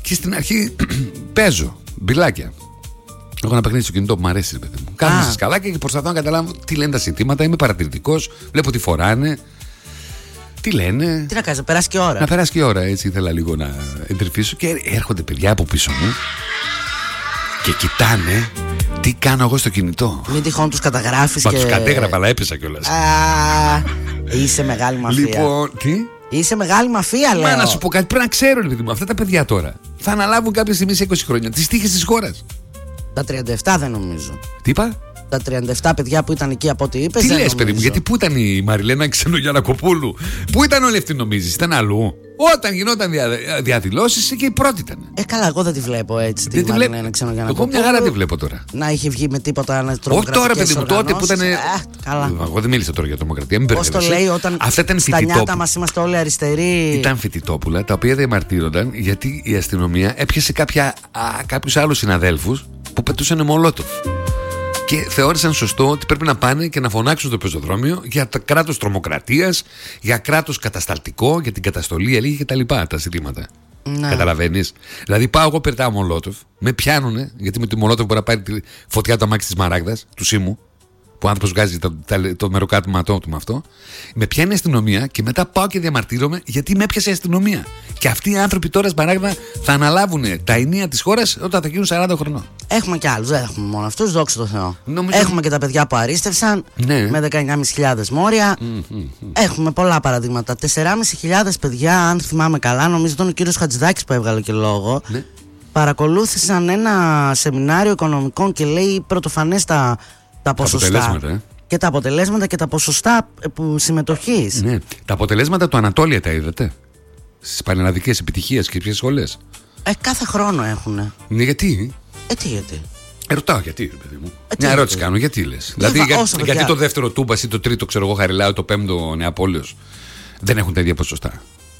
Και στην αρχή παίζω μπιλάκια. Έχω ένα παιχνίδι στο κινητό που μου αρέσει, παιδί μου. Κάνω σε σκαλάκια και προσπαθώ να καταλάβω τι λένε τα συνθήματα. Είμαι παρατηρητικός, βλέπω τι φοράνε, τι λένε. Τι να κάνεις, να περάσει και ώρα. Να περάσει και ώρα, έτσι ήθελα λίγο να εντρυφήσω. Και έρχονται παιδιά από πίσω μου και κοιτάνε τι κάνω εγώ στο κινητό. Μην τυχόν τους καταγράφεις. Μα τους κατέγραφα, αλλά έπεσα κιόλας. Είσαι μεγάλη μαφία. Λοιπόν, τι. Είσαι μεγάλη μαφία, λέω. Μα να σου πω κάτι, πρέπει να ξέρω, παιδί μου, αυτά τα παιδιά τώρα θα αναλάβουν κάποια στιγμή σε 20 χρόνια τις τύχες της χώρας. Τα 37 δεν νομίζω. Τι είπα? Τα 37 παιδιά που ήταν εκεί από ό,τι είπες. Τι λες, παιδί μου, γιατί πού ήταν η Μαριλένα Ξενογιαννακοπούλου? Πού ήταν όλοι αυτοί, νομίζεις? Ήταν αλλού? Όταν γινόταν διαδηλώσεις, εκεί η πρώτη ήταν. Καλά, εγώ δεν τη βλέπω έτσι. Δεν τη βλέπω. Εγώ μια χαρά τη βλέπω τώρα. Να είχε βγει με τίποτα να τρομοκρατικές. Όχι τώρα, παιδί μου, τότε που ήταν. Καλά. Εγώ δεν μίλησα τώρα για τρομοκρατία. Πώς το λέει όταν στα νιάτα μας είμαστε όλοι αριστεροί. Ήταν φοιτητόπουλα τα οποία διαμαρτύρονταν γιατί η αστυνομία έπιασε κάποιους άλλους συναδέλφους που πετούσαν μολότοφ. Και θεώρησαν σωστό ότι πρέπει να πάνε και να φωνάξουν στο πεζοδρόμιο για το κράτος τρομοκρατίας, για κράτος κατασταλτικό, για την καταστολή, έλεγε και τα λοιπά τα ζητήματα. Ναι. Καταλαβαίνεις. Δηλαδή πάω εγώ, πετάω μολότοφ, με πιάνουνε, γιατί με τη μολότοφ μπορεί να πάρει τη φωτιά το αμάξι της Μαράγδας, του Σίμου, που ο άνθρωπος βγάζει το μεροκάτωματό του με αυτό. Με πιάνει η αστυνομία και μετά πάω και διαμαρτύρομαι γιατί με έπιασε η αστυνομία. Και αυτοί οι άνθρωποι τώρα Σμαράγδα θα αναλάβουν τα ενία της χώρας όταν θα γίνουν 40 χρονών. Έχουμε και άλλους, δεν έχουμε μόνο αυτούς, δόξα τω Θεώ. Έχουμε και τα παιδιά που αρίστευσαν με 19.500 μόρια. Έχουμε πολλά παραδείγματα. 4.500 παιδιά, αν θυμάμαι καλά, νομίζω ήταν ο κύριος Χατζηδάκης που έβγαλε και λόγο. Ναι. Παρακολούθησαν ένα σεμινάριο οικονομικών και λέει πρωτοφανές τα ποσοστά. Και τα αποτελέσματα και τα ποσοστά συμμετοχής. Ναι. Τα αποτελέσματα του Ανατόλια τα είδατε? Στις πανελλαδικές επιτυχίες και ποιες σχολές? Κάθε χρόνο έχουνε. Ναι, γιατί? Γιατί? Ρωτάω γιατί, παιδί μου. Μια ερώτηση κάνω, γιατί λες? Δηλαδή, γιατί το δεύτερο Τούμπας ή το τρίτο, ξέρω εγώ, Χαριλάου, το πέμπτο Νεαπόλεως δεν έχουν τα ίδια ποσοστά?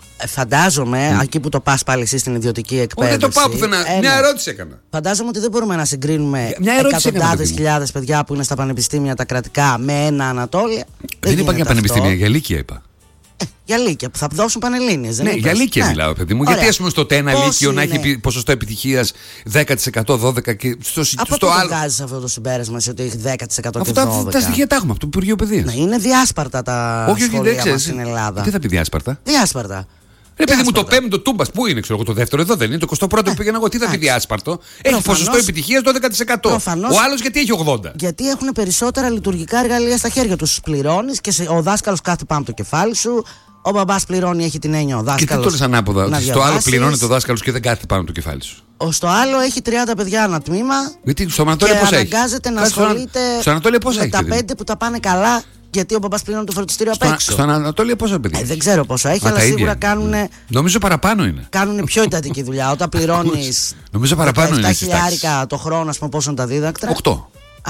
Φαντάζομαι, εκεί που το πας πάλι εσύ στην ιδιωτική εκπαίδευση. Δεν το πάω πουθενά. Μια ερώτηση έκανα. Φαντάζομαι ότι δεν μπορούμε να συγκρίνουμε εκατοντάδες χιλιάδες παιδιά που είναι στα πανεπιστήμια τα κρατικά με ένα Ανατόλια. Δεν είπα για πανεπιστήμια, για λύκεια είπα. Για λύκεια που θα δώσουν πανελλήνιες. Ναι, για λύκεια μιλάω, παιδί μου. Γιατί, ας πούμε, στο ΤΕΝΑ λύκειο να έχει ποσοστό επιτυχίας 10%, 12% και στο άλλο. Από πού βγάζεις αυτό το συμπέρασμα ότι έχει 10% και 12%? Τα στοιχεία τα έχουμε από το Υπουργείο Παιδείας. Ναι, είναι διάσπαρτα τα σχολεία μας στην Ελλάδα. Τι θα πει διάσπαρτα? Διάσπαρτα. Ρε παιδί μου, το πέμπτο Τούμπας πού είναι, ξέρω εγώ, το δεύτερο εδώ δεν είναι, το 21ο που πήγαινα εγώ, τι θα πει διάσπαρτο? Έχει ποσοστό επιτυχίας 12%. Ο άλλος γιατί έχει 80%? Γιατί έχουν περισσότερα λειτουργικά εργαλεία στα χέρια τους. Πληρώνεις και ο δάσκαλος κάθεται πάνω από το κεφάλι σου. Ο μπαμπάς πληρώνει, έχει την έννοια ο δάσκαλος. Και τι το λες ανάποδα? Στο άλλο πληρώνει το δάσκαλος και δεν κάθεται πάνω από το κεφάλι σου. Στο άλλο έχει 30 παιδιά ένα τμήμα. Γιατί στο Ανατόλιο πώς έχει? Και αναγκάζεται να ασχολείται με τα 5 που τα πάνε καλά. Γιατί ο μπαμπάς πληρώνει το φροντιστήριο απ' έξω. Στον Ανατόλιο πόσα παιδιά? Δεν ξέρω πόσα έχει, αλλά σίγουρα κάνουν. Νομίζω παραπάνω είναι. Κάνουν πιο εντατική δουλειά. Όταν πληρώνεις. Νομίζω παραπάνω είναι. 7.000 το χρόνο, α πούμε, πόσο είναι τα δίδακτρα? 8.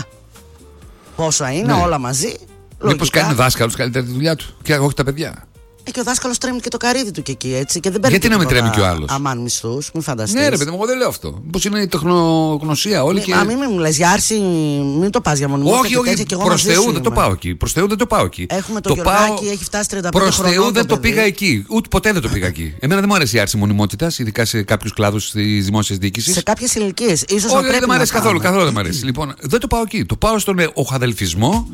Πόσα είναι, όλα μαζί. Μήπως κάνει ο δάσκαλος καλύτερα τη δουλειά του και όχι τα παιδιά? Και ο δάσκαλος τρέμει και το καρύδι του και εκεί, έτσι. Και δεν γιατί να με τρέμει και ο άλλος? Αμάν μισθούς, μην φανταστείς. Ναι, ρε παιδί μου, εγώ δεν λέω αυτό. Πώς είναι η τεχνογνωσία όλη και. Μην μου λες για άρση, μην το πας για μονιμότητα. Όχι, προς Θεού δεν το πάω εκεί. Προς Θεού δεν το πάω εκεί. Έχουμε το Γιωργάκη, έχει φτάσει 35 χρόνια. Προς Θεού δεν το πήγα εκεί. Ούτε ποτέ δεν το πήγα εκεί. Εμένα δεν μου αρέσει η άρση μονιμότητας, ειδικά σε κάποιους κλάδους της δημόσιας διοίκησης. Σε κάποιες ηλικίες. Ίσως όχι, δεν μου αρέσει καθόλου. Καθόλου δεν μου αρέσει. Λοιπόν, δεν το πάω εκεί. Το πάω στον οχαδελφισμό.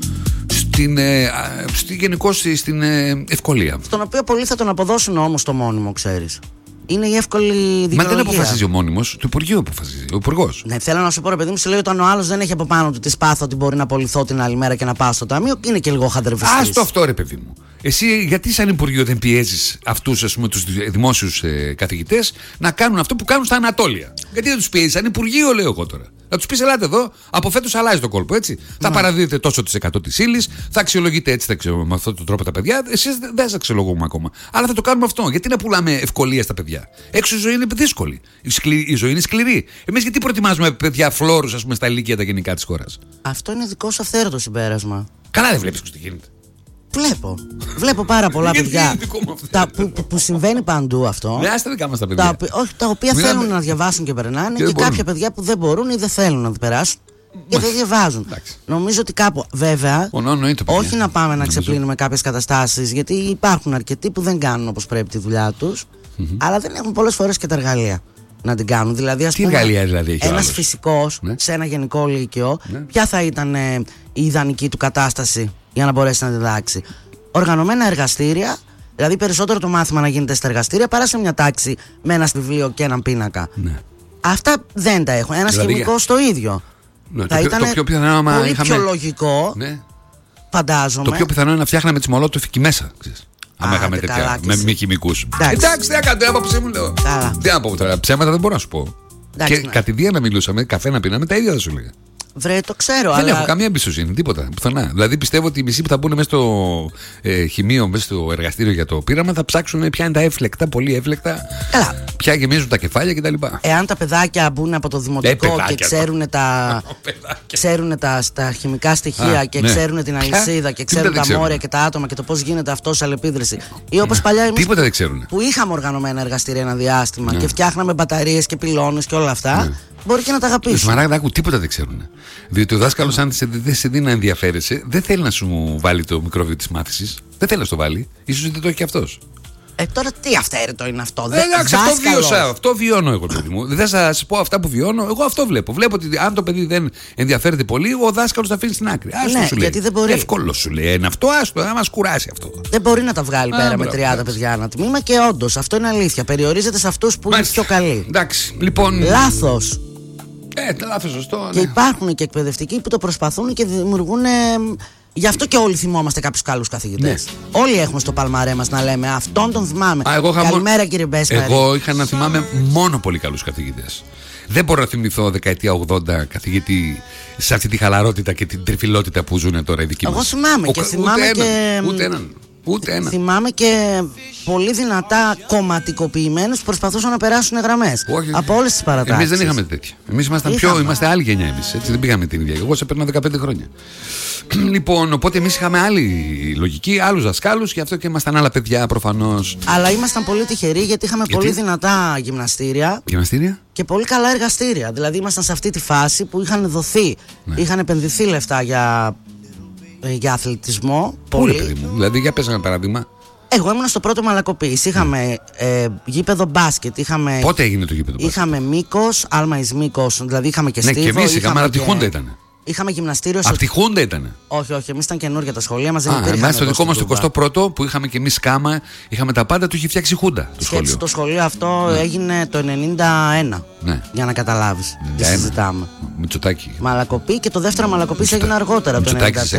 Γενικώς στην ευκολία. Στον οποίο πολλοί θα τον αποδώσουν όμως το μόνιμο, ξέρεις. Είναι η εύκολη δικαιολογία. Μα δεν αποφασίζει ο μόνιμος, το Υπουργείο αποφασίζει. Ο Υπουργός. Ναι, θέλω να σου πω, ρε παιδί μου, σου λέει όταν ο άλλος δεν έχει από πάνω του τη σπάθο ότι μπορεί να απολυθώ την άλλη μέρα και να πάω στο ταμείο, είναι και λίγο χαντρευιστής. Άστο αυτό, ρε παιδί μου. Εσύ, γιατί σαν Υπουργείο δεν πιέζεις αυτούς, ας πούμε, τους δημόσιους καθηγητές να κάνουν αυτό που κάνουν στα Ανατόλια? Γιατί δεν τους πιέζεις, σαν Υπουργείο, λέω εγώ τώρα. Να τους πεις, ελάτε εδώ, από φέτος αλλάζει το κόλπο, έτσι. Θα παραδίδετε τόσο της 100 της ύλης, θα αξιολογείτε έτσι, με αυτόν τον τρόπο τα παιδιά. Εσείς δεν σας αξιολογούμε ακόμα. Αλλά θα το κάνουμε αυτό. Γιατί να πουλάμε ευκολία στα παιδιά? Έξω η ζωή είναι δύσκολη. Η ζωή είναι σκληρή. Εμείς γιατί προετοιμάζουμε παιδιά φλόρους, ας πούμε, στα ηλικία τα γενικά της χώρας? Αυτό είναι δικό σου αυθαίρετο συμπέρασμα. Καλά, δεν βλέπεις τι γίνεται? Βλέπω πάρα πολλά παιδιά που συμβαίνει παντού αυτό. Ναι, άστα δικά μας τα παιδιά. Τα οποία θέλουν να διαβάσουν και περνάνε και κάποια παιδιά που δεν μπορούν ή δεν θέλουν να περάσουν και δεν διαβάζουν. Νομίζω ότι κάπου, βέβαια, όχι να πάμε να ξεπλύνουμε κάποιες καταστάσεις, γιατί υπάρχουν αρκετοί που δεν κάνουν όπως πρέπει τη δουλειά τους, αλλά δεν έχουν πολλές φορές και τα εργαλεία. να την κάνουν. Δηλαδή, ας πούμε, εργαλεία δηλαδή έχει ένας φυσικός σε ένα γενικό λύκειο, ποια θα ήταν η ιδανική του κατάσταση για να μπορέσει να διδάξει? Οργανωμένα εργαστήρια, δηλαδή περισσότερο το μάθημα να γίνεται στα εργαστήρια παρά σε μια τάξη με ένα βιβλίο και έναν πίνακα. Αυτά δεν τα έχουν. Ένας δηλαδή, χημικός το ίδιο. Θα ήταν πολύ πιο λογικό, φαντάζομαι. Το πιο πιθανό είναι να φτιάχναμε τις Μολότοφ εκεί μέσα. Αν είχαμε τέτοια, με μη χημικούς. Εντάξει, δεν έκανα την άποψή μου, λέω. Τι να πω τώρα, ψέματα δεν μπορώ να σου πω. Και κατηδία να μιλούσαμε, καφέ να πίναμε, τα ίδια θα σου λέγα. Βρε, το ξέρω. Δεν έχω καμία εμπιστοσύνη, τίποτα. Πουθενά. Δηλαδή πιστεύω ότι οι μισοί που θα μπουν μέσα στο χημείο, μέσα στο εργαστήριο για το πείραμα, θα ψάξουν ποια είναι τα εύφλεκτα, πολύ εύφλεκτα. Καλά. Ποια γεμίζουν τα κεφάλια κτλ. Εάν τα παιδάκια μπουν από το δημοτικό και ξέρουν τα χημικά στοιχεία και ξέρουν την αλυσίδα και ξέρουν τα μόρια και τα άτομα και το πώς γίνεται αυτό σε αλληλεπίδραση. Ή όπως παλιά εμείς που είχαμε οργανωμένα εργαστήρια ένα διάστημα και φτιάχναμε μπαταρίες και πυλώνες και όλα αυτά. Μπορεί και να τα αγαπήσει. Σμαράγδα, τίποτα δεν ξέρουν. Διότι ο δάσκαλος, αν δεν σε δει να ενδιαφέρεσαι, δεν θέλει να σου βάλει το μικρόβιο της μάθησης. Δεν θέλει να στο βάλει. Ίσως δεν το έχει και αυτός. Τώρα τι αυθαίρετο είναι αυτό? Εντάξει, αυτό βίωσα. Αυτό βιώνω εγώ, παιδί μου. Δεν θα σας πω αυτά που βιώνω. Εγώ αυτό βλέπω. Βλέπω ότι αν το παιδί δεν ενδιαφέρεται πολύ, ο δάσκαλος θα αφήνει στην άκρη. Ναι, σου γιατί δεν μπορεί. Εύκολο σου λέει. Είναι αυτό, άστο, να μας κουράσει αυτό. Δεν μπορεί να τα βγάλει πέρα με 30 παιδιά ένα τμήμα και όντως αυτό είναι αλήθεια. Περιορίζεται σε αυτούς που είναι πιο καλοί. Εντάξει, λοιπόν. Λάθος. Λάθος, σωστό. Και υπάρχουν και εκπαιδευτικοί που το προσπαθούν και δημιουργούν. Γι' αυτό και όλοι θυμόμαστε κάποιους καλούς καθηγητές. Όλοι έχουμε στο παλμαρέ μας να λέμε αυτόν τον θυμάμαι. Καλημέρα κύριε Μπέσκαρη. Εγώ είχα να θυμάμαι μόνο πολύ καλούς καθηγητές. Δεν μπορώ να θυμηθώ δεκαετία 80 καθηγητή σε αυτή τη χαλαρότητα και την τριφυλότητα που ζουν τώρα οι δικοί μας. Εγώ θυμάμαι και θυμάμαι Ούτε ένα. Θυμάμαι και πολύ δυνατά κομματικοποιημένους που προσπαθούσαν να περάσουν γραμμές από όλες τις παρατάξεις. Εμείς δεν είχαμε τέτοια. Εμείς είμαστε άλλη γενιά εμείς. Έτσι δεν πήγαμε την ίδια. Εγώ σε παίρνω 15 χρόνια. Λοιπόν, οπότε εμείς είχαμε άλλη λογική, άλλους δασκάλους, γι' αυτό και ήμασταν άλλα παιδιά προφανώς. Αλλά ήμασταν πολύ τυχεροί γιατί είχαμε πολύ δυνατά γυμναστήρια. Και πολύ καλά εργαστήρια. Δηλαδή ήμασταν σε αυτή τη φάση που είχαν δοθεί, είχαν επενδυθεί λεφτά για αθλητισμό. Πολύ, παιδί μου. Δηλαδή, για πες ένα παράδειγμα. Εγώ ήμουν στο πρώτο Μαλακοπής. Είχαμε γήπεδο μπάσκετ. Πότε έγινε το γήπεδο μπάσκετ? Είχαμε Μήκος, Άλμα εις Μήκος. Δηλαδή είχαμε και Στίβο. Ναι, και εμείς είχαμε, αλλά τη Χούντα ήταν. Είχαμε γυμναστήριο. Από τη Χούντα ήταν. Όχι, εμείς ήταν καινούργια τα σχολεία μας. Εμάς στο δικό μας το 21ο που είχαμε και εμείς κάμα, είχαμε τα πάντα, το είχε φτιάξει η Χούντα. Το σχολείο αυτό έγινε το 91. Ναι. Για να καταλάβεις. Τι συζητάμε. Μητσοτάκη. Μαλακοπή και το δεύτερο Μαλακοπής έγινε αργότερα. Το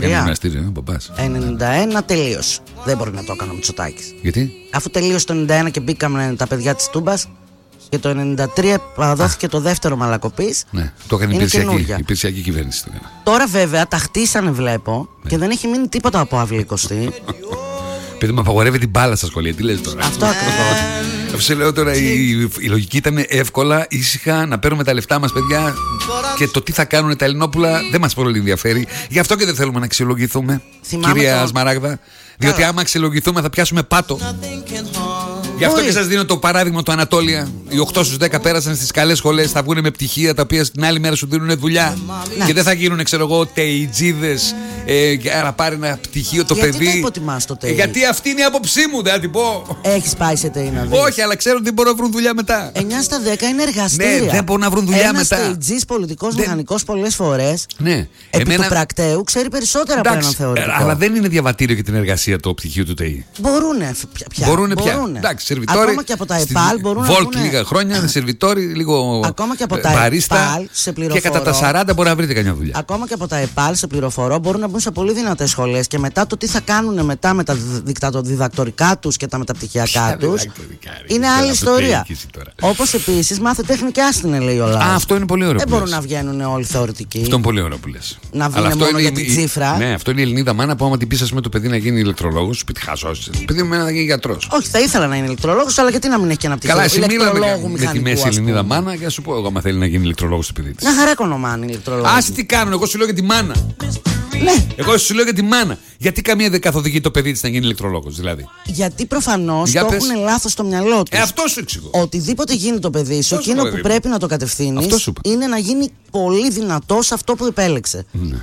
91 τελείωσε. Δεν μπορεί να το έκανε ο Μητσοτάκης. Γιατί? Αφού τελείωσε το 91 και μπήκαμε τα παιδιά της Τούμπας. Και το 1993 παραδόθηκε το δεύτερο Μαλακοπής. Ναι, το έκανε η υπηρεσιακή κυβέρνηση. Τώρα βέβαια τα χτίσανε, βλέπω, και δεν έχει μείνει τίποτα από αυλίκωστη. Παιδί μου, απαγορεύει την μπάλα στα σχολεία. Τι λες τώρα? Αυτό ακριβώς. Αυτό σε λέω τώρα. Η λογική ήταν εύκολα, ήσυχα, να παίρνουμε τα λεφτά μας, παιδιά. Και το τι θα κάνουν τα Ελληνόπουλα δεν μας πολύ ενδιαφέρει. Γι' αυτό και δεν θέλουμε να αξιολογηθούμε, κυρία Σμαράγδα. Διότι άμα αξιολογηθούμε θα πιάσουμε πάτο. Γι' αυτό και σας δίνω το παράδειγμα του Ανατόλια. Οι 8 στους 10 πέρασαν στις καλές σχολές, θα βγουν με πτυχία τα οποία την άλλη μέρα σου δίνουν δουλειά. Και δεν θα γίνουν, ξέρω εγώ, τεϊτζίδες για να πάρει ένα πτυχίο το παιδί. Γιατί το υποτιμάς το ΤΕΙ? Γιατί αυτή είναι η άποψή μου, δεν θα την πω. Έχεις πάει σε ΤΕΙ να δεις? Όχι, αλλά ξέρω ότι δεν μπορούν να βρουν δουλειά μετά. 9 στα 10 είναι εργαστήρια. Ναι, δεν μπορούν να βρουν δουλειά μετά. Ένας τεϊτζής πολιτικός μηχανικός πολλές φορές επί του πρακτέου ξέρει περισσότερα από έναν θεωρητικό. Αλλά δεν είναι διαβατήριο για την εργασία το πτυχίο του ΤΕΙ. Μπορούνε πια. Εντάξει, σερβιτόροι. Ακόμα και από τα ΕΠΑΛ μπορούν να Βόλτ λίγα χρόνια, σερβιτόροι, λίγο ακόμα και από τα μπαρίστα. Και κατά τα 40 μπορεί να βρείτε καμιά δουλειά. Ακόμα και από τα ΕΠΑΛ σε πληροφορώ μπορούν να μπουν σε πολύ δυνατές σχολές και μετά το τι θα κάνουν μετά με τα διδακτορικά τους και τα μεταπτυχιακά τους είναι άλλη ιστορία. Όπως επίσης μάθε τέχνη και άστινε, λέει ο λαός. Αυτό είναι πολύ ωραίο. Δεν μπορούν να βγαίνουν όλοι θεωρητικοί. Αυτό είναι πολύ ωραίο που λες. Να βγουν μόνο για την τσίφρα. Ναι, αυτό είναι η Ελληνίδα μάνα που άμα την πεις με το παιδί να γίνει ηλεκτρολόγος, σου πει τη χάσω. Παιδί μου να γίνει γιατρός. Όχι, θα ήθελα να είναι ηλεκτρολόγος, αλλά γιατί να μην έχει και ένα πτυχίο? Καλά, εσύ μίλαμε με τη μέση Ελληνίδα μάνα και να σου πω εγώ, άμα θέλει να γίνει ηλεκτρολόγος το παιδί της. Να χαρά κονομάνει ηλεκτρολόγος. Ας τι κάνουν, εγώ σου λέω για τη μάνα. Ναι. Εγώ σου λέω για τη μάνα. Γιατί καμία δεν καθοδηγεί το παιδί της να γίνει ηλεκτρολόγος, δηλαδή? Γιατί προφανώς το έχουν λάθος στο μυαλό τους. Αυτό σου εξηγώ. Οτιδήποτε γίνει το παιδί σου, εκείνο που πρέπει να το κατευθύνεις είναι να γίνει πολύ δυνατό σε αυτό που επέλεξε. Ναι.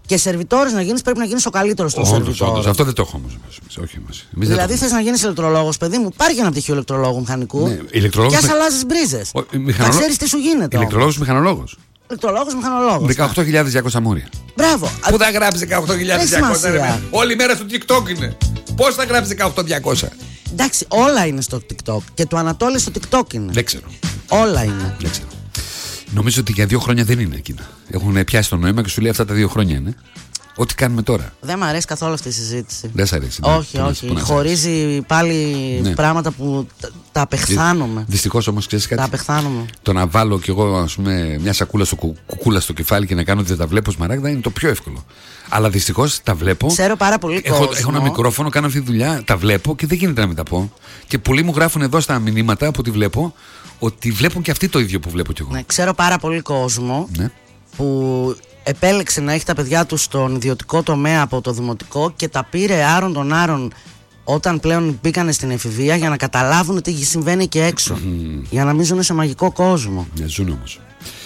Και σερβιτόρος να γίνεις, πρέπει να γίνεις ο καλύτερος στο σερβιτόρο. Αυτό δεν το έχω όμως. Όχι, δηλαδή θες να γίνεις ηλεκτρολόγος, παιδί μου, πάρει ένα πτυχίο ηλεκτρολόγου μηχανικού. Ναι, και ας αλλάζεις μπρίζες. Θα ξέρεις τι σου γίνεται. Ηλεκτρολόγος μηχανολόγος. Ηλεκτρολόγος μηχανολόγος. 18.200 μόρια. Μπράβο. Πού θα γράψει 18.200? Όλη μέρα στο TikTok είναι. Πώς θα γράψει 18.200? Εντάξει, όλα είναι στο TikTok. Και το Ανατόλη στο TikTok είναι. Δεν ξέρω. Όλα είναι. Δεν ξέρω. Νομίζω ότι για 2 χρόνια δεν είναι εκείνα. Έχουν πιάσει το νόημα και σου λέει αυτά τα 2 χρόνια είναι. Ό,τι κάνουμε τώρα. Δεν μου αρέσει καθόλου αυτή η συζήτηση. Δεν σ' αρέσει. Όχι, όχι. Χωρίζει πάλι πράγματα που τα απεχθάνομαι. Δυστυχώς όμως ξέρεις κάτι. Τα απεχθάνομαι. Το να βάλω κι εγώ, ας πούμε, μια σακούλα στο κουκούλα στο κεφάλι και να κάνω ότι δεν τα βλέπω σμαράγδα είναι το πιο εύκολο. Αλλά δυστυχώς τα βλέπω. Ξέρω πάρα πολύ κόσμο. Έχω ένα μικρόφωνο, κάνω αυτή τη δουλειά, τα βλέπω και δεν γίνεται να μην τα πω. Και πολλοί μου γράφουν εδώ στα μηνύματα που τη βλέπω ότι βλέπουν και αυτοί το ίδιο που βλέπω κι εγώ. Ναι, ξέρω πάρα πολύ κόσμο που επέλεξε να έχει τα παιδιά του στον ιδιωτικό τομέα από το δημοτικό και τα πήρε άρον τον άρον όταν πλέον μπήκανε στην εφηβεία για να καταλάβουν τι συμβαίνει και έξω. Για να μην ζουν σε μαγικό κόσμο. Ναι, ζουν όμως.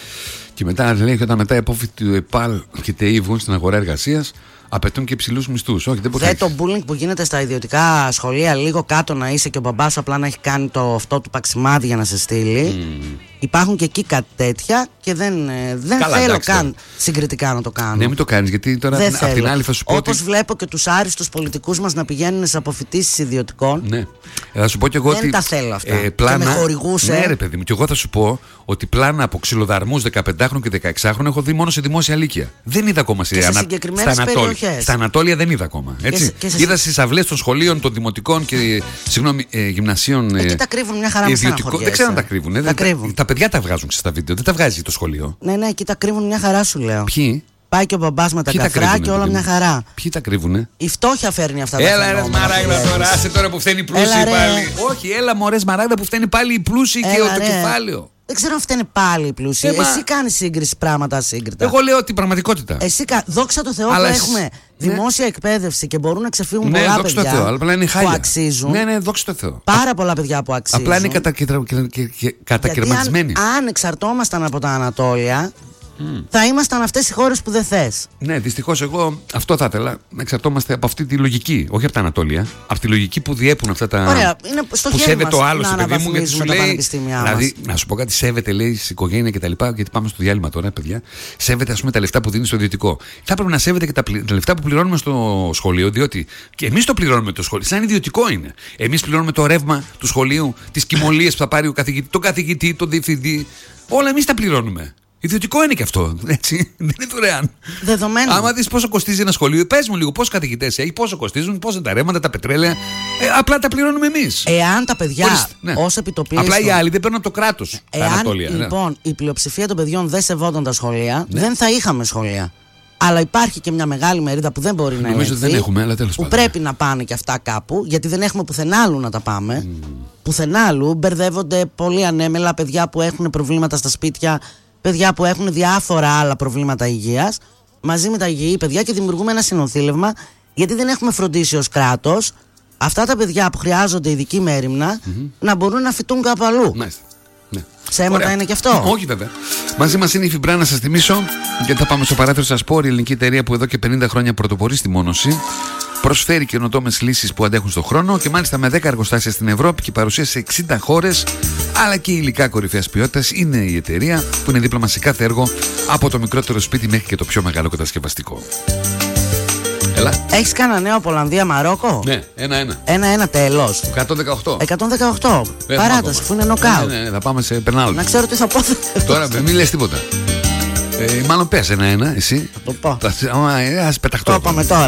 Και μετά λέει ότι όταν μετά οι απόφοιτοι του ΕΠΑΛ και ΤΕΙ βγουν στην αγορά εργασίας, απαιτούν και υψηλούς μισθούς. Όχι, δεν μπορεί. Το bullying που γίνεται στα ιδιωτικά σχολεία, λίγο κάτω να είσαι και ο μπαμπάς σου απλά να έχει κάνει το αυτό του παξιμάδι για να σε στείλει. Υπάρχουν και εκεί κάτι τέτοια και δεν θέλω καν συγκριτικά να το κάνω. Ναι, μην το κάνεις, γιατί τώρα απ' την άλλη θα σου πω. Όπως βλέπω και τους άριστους πολιτικούς μας να πηγαίνουν σε αποφοιτήσεις ιδιωτικών. Ναι. Θα σου πω και εγώ δεν ότι. Τα θέλω αυτά. Πλάνα, και με χορηγούσε. Ναι, ρε παιδί μου, και εγώ θα σου πω ότι πλάνα από ξυλοδαρμούς 15χρονων και 16χρονων έχω δει μόνο σε δημόσια λύκεια. Δεν είδα ακόμα σε συγκεκριμένες περιοχές. Στα Ανατόλια δεν είδα ακόμα. Έτσι. Είδα στις αυλές των σχολείων, των δημοτικών και γυμνασίων. Εκεί τα κρύβουν μια χαρά. Δεν ξέρω αν τα κρύβουν. Τα παιδιά τα βγάζουν στα βίντεο, δεν τα βγάζει το σχολείο. Ναι, εκεί τα κρύβουν μια χαρά, σου λέω. Ποιοι? Πάει και ο μπαμπάς με τα καφρά και όλα μια χαρά. Ποιοι τα κρύβουνε? Η φτώχεια φέρνει αυτά τα φαινόμενα. Έλα ρε Σμαράγδα τώρα, άσε τώρα που φταίνει η πλούσιοι πάλι. Όχι, έλα μωρέ Σμαράγδα που φταίνει πάλι η πλούσιοι και το κεφάλαιο. Δεν ξέρω αν φταίνει πάλι οι πλούσιοι. Εσύ κάνεις σύγκριση πράγματα ασύγκριτα. Εγώ λέω την πραγματικότητα. Δόξα τω Θεώ που έχουμε δημόσια εκπαίδευση και μπορούν να ξεφύγουν πολλά παιδιά που αξίζουν. Ναι, δόξα τω Θεώ. Πάρα πολλά παιδιά που αξίζουν. Απλά είναι κατακαιρματισμένοι. Αν εξαρτώμασταν από τα Ανατόλια, θα ήμασταν αυτές οι χώρες που δεν θες. Ναι, δυστυχώς εγώ αυτό θα ήθελα. Να εξαρτώμαστε από αυτή τη λογική. Όχι από τα Ανατόλια. Από τη λογική που διέπουν αυτά τα. Ωραία, είναι στο που σέβεται το άλλο, παιδί μου, γιατί σου λέει. Δηλαδή, να σου πω κάτι, σέβεται, λέει, στην οικογένεια κτλ. Γιατί πάμε στο διάλειμμα τώρα, παιδιά. Σέβεται, ας πούμε, τα λεφτά που δίνει στο ιδιωτικό. Θα έπρεπε να σέβεται και τα λεφτά που πληρώνουμε στο σχολείο, διότι και εμείς το πληρώνουμε το σχολείο. Σαν ιδιωτικό είναι. Εμείς πληρώνουμε το ρεύμα του σχολείου, τις κοιμωλίες που θα πάρει τον καθηγητή, τον διευθυντή. Όλα εμείς τα πληρώνουμε. Ιδιωτικό είναι και αυτό. Έτσι. Δεν είναι δωρεάν. Δεδομένο. Άμα δεις πόσο κοστίζει ένα σχολείο, πες μου λίγο πόσους καθηγητές έχει, πόσο κοστίζουν, πόσα τα ρεύματα, τα πετρέλαια. Απλά τα πληρώνουμε εμείς. Εάν τα παιδιά ως επιτοπλίστων. Απλά οι άλλοι δεν παίρνουν από το κράτος. Εάν λοιπόν η πλειοψηφία των παιδιών δεν σεβόταν τα σχολεία, δεν θα είχαμε σχολεία. Αλλά υπάρχει και μια μεγάλη μερίδα που δεν μπορεί να ελεγχθεί. Νομίζω ότι δεν έχουμε, αλλά τέλος πάντων. Που πρέπει να πάνε και αυτά κάπου, γιατί δεν έχουμε πουθενά άλλου να τα πάμε. Πουθενά άλλου μπερδεύονται πολύ ανέμελα παιδιά που έχουν προβλήματα στα σπίτια. Παιδιά που έχουν διάφορα άλλα προβλήματα υγείας μαζί με τα υγιή παιδιά και δημιουργούμε ένα συνοθήλευμα γιατί δεν έχουμε φροντίσει ως κράτος αυτά τα παιδιά που χρειάζονται ειδική μέριμνα να μπορούν να φοιτούν κάπου αλλού. Ναι. Ψέματα είναι και αυτό. Όχι βέβαια. Μαζί μας είναι η Φιμπρά, να σας θυμίσω, γιατί θα πάμε στο παράθυρο σας πω, η ελληνική εταιρεία που εδώ και 50 χρόνια πρωτοπορεί στη μόνωση. Προσφέρει καινοτόμες λύσεις που αντέχουν στον χρόνο και μάλιστα με 10 εργοστάσια στην Ευρώπη και παρουσία σε 60 χώρες, αλλά και υλικά κορυφαίας ποιότητας. Είναι η εταιρεία που είναι δίπλα μας σε κάθε έργο, από το μικρότερο σπίτι μέχρι και το πιο μεγάλο κατασκευαστικό. Έλα. Έχεις κανένα νέο από Ολλανδία Μαρόκο? Ναι, 1-1. 1-1 τέλος. 118. 118. Παράταση, που είναι νοκάουτ. Ναι, θα πάμε σε πενάλτι. Να ξέρω τι θα πω. Τώρα μην λες τίποτα. Μάλλον πες 1-1, εσύ. Θα το πω. Ας πεταχτώ. Το είπαμε τώρα.